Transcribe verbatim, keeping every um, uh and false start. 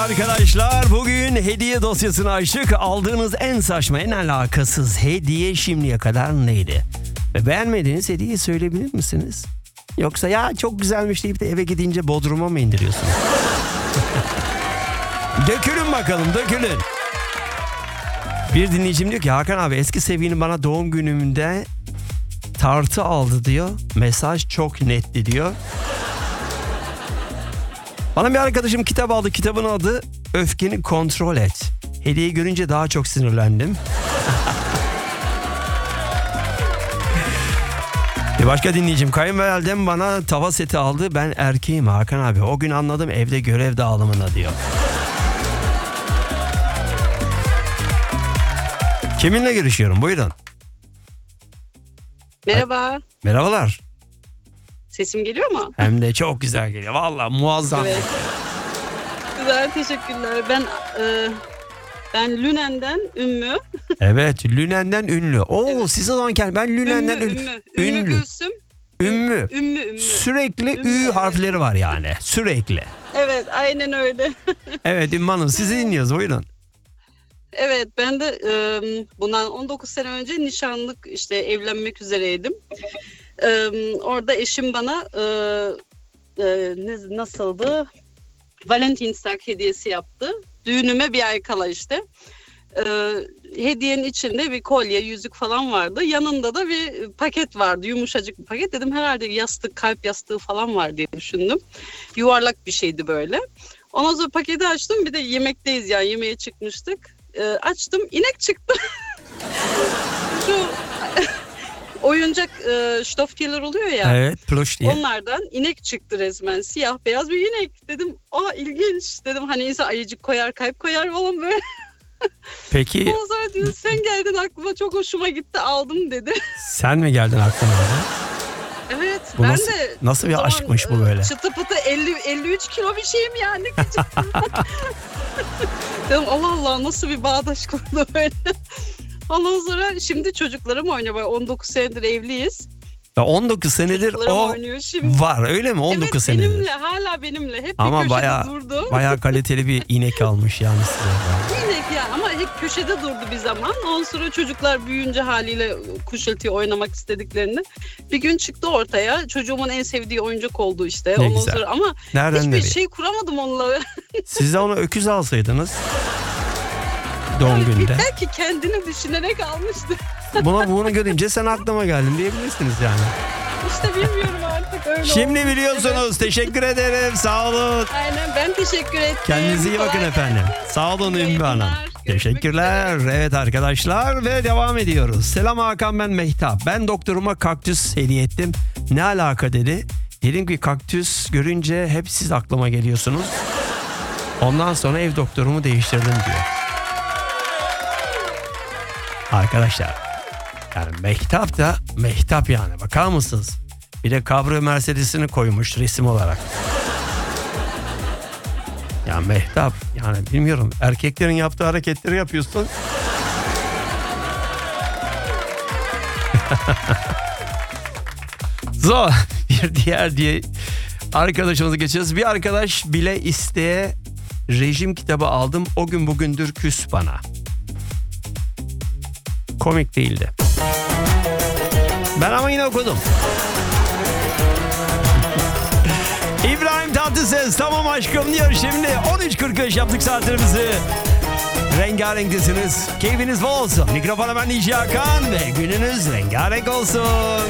Arkadaşlar bugün hediye dosyasını açtık. Aldığınız en saçma, en alakasız hediye şimdiye kadar neydi? Ve beğenmediğiniz hediyeyi söyleyebilir misiniz? Yoksa ya çok güzelmiş deyip de eve gidince bodruma mı indiriyorsunuz? Dökülün bakalım, dökülün. Bir dinleyicim diyor ki Hakan abi eski sevgilim bana doğum günümde tartı aldı diyor. Mesaj çok netti diyor. Bana bir arkadaşım kitap aldı. Kitabın adı Öfkeni Kontrol Et. Hediyeyi görünce daha çok sinirlendim. Bir başka dinleyicim kayınvalidem bana tava seti aldı. Ben erkeğim Hakan abi. O gün anladım evde görev dağılımına diyor. Kiminle görüşüyorum? Buyurun. Merhaba. Merhabalar. Sesim geliyor mu? Hem de çok güzel geliyor. Vallahi muazzam. Evet. Güzel, teşekkürler. Ben e, ben Lünen'den Ümmü. Evet, Lünen'den ünlü. Oo, Evet. siz o zaman gel. Ben Lünen'den Ümmü, ünlü. Ümmü. Ümmü Ünlü. Gülsüm. Ümmü. Ümmü, Ümmü. Sürekli Ümmü, ü evet. harfleri var yani. Sürekli. Evet, aynen öyle. Evet Ümmü Hanım sizi dinliyoruz. Buyurun. Evet, ben de e, bundan on dokuz sene önce nişanlık işte evlenmek üzereydim. E, orada eşim bana e, e, ne, nasıldı? Valentinsdag hediyesi yaptı. Düğünüme bir ay kala işte. Ee, hediyenin içinde bir kolye, yüzük falan vardı. Yanında da bir paket vardı. Yumuşacık bir paket. Dedim herhalde yastık, kalp yastığı falan var diye düşündüm. Yuvarlak bir şeydi böyle. Ondan sonra paketi açtım. Bir de yemekteyiz yani. Yemeğe çıkmıştık. Ee, açtım. İnek çıktı. Şu oyuncak e, Stofftier oluyor ya. Evet pluş diye. Onlardan inek çıktı resmen. Siyah beyaz bir inek. Dedim aa ilginç. Dedim hani insan ayıcık koyar, kalp koyar falan böyle. Peki Ondan sonra diyor sen geldin aklıma çok hoşuma gitti aldım dedi. sen mi geldin aklıma? Evet Bu ben nasıl- de. nasıl bir o zaman, aşkmış bu e, böyle? Çıtı pıtı elli elli üç kilo bir şeyim yani. Dedim Allah Allah nasıl bir bağdaş kurdu böyle. Ondan sonra şimdi çocuklarım oynuyor. Böyle on dokuz senedir evliyiz. Ya on dokuz senedir Çocuklarım o oynuyor şimdi. var öyle mi? on dokuz Evet senedir. benimle hala benimle. Hep Ama bir köşede bayağı durdu. bayağı kaliteli bir inek almış yani size. İnek ya ama hep köşede durdu bir zaman. Ondan sonra çocuklar büyüyünce haliyle kuşatıyor oynamak istediklerini. Bir gün çıktı ortaya. Çocuğumun en sevdiği oyuncak oldu işte. Ne Ondan güzel. sonra ama Nereden hiçbir nereye? şey kuramadım onunla. Siz de ona öküz alsaydınız doğum gününde. Belki kendini düşünerek almıştı. Buna bunu görünce sen aklıma geldin diyebilirsiniz yani. İşte bilmiyorum artık öyle Şimdi oldu. biliyorsunuz. Teşekkür ederim. Sağ olun. Evet, aynen ben teşekkür ettim. Kendinize iyi Kolay bakın gelsin. efendim. Sağ olun İyi Ümmü yayınlar. Hanım. Görüşmek Teşekkürler. üzere. Evet arkadaşlar ve devam ediyoruz. Selam Hakan ben Mehtap. Ben doktoruma kaktüs hediye ettim. Ne alaka dedi. Dedim ki kaktüs görünce hep siz aklıma geliyorsunuz. Ondan sonra ev doktorumu değiştirdim diyor. Arkadaşlar yani Mehtap da Mehtap yani bakar mısınız? Bir de Cabrio Mercedes'ini koymuş resim olarak. Ya Mehtap yani bilmiyorum erkeklerin yaptığı hareketleri yapıyorsun. Zor bir diğer diye arkadaşımızı geçiyoruz. Bir arkadaş bile isteye rejim kitabı aldım o gün bugündür küs bana. Komik değildi. Ben ama yine okudum. İbrahim Tatlıses tamam aşkım diyor şimdi. on üç kırk beş yaptık saatlerimizi. Rengarenktesiniz. Keyfiniz bol olsun. Mikrofona ben D J Hakan ve gününüz rengarenk olsun.